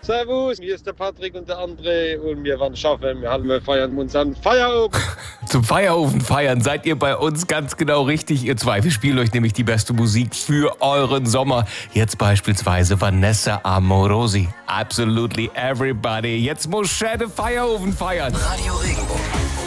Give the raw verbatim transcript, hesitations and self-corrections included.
Servus, hier ist der Patrick und der André und wir werden schaffen. Wir haben wir feiern unseren Feierofen. Zum Feierofen feiern seid ihr bei uns ganz genau richtig, ihr zwei. Wir spielen euch nämlich die beste Musik für euren Sommer. Jetzt beispielsweise Vanessa Amorosi. Absolutely everybody. Jetzt muss Schäde Feierofen feiern. Radio Regenbogen.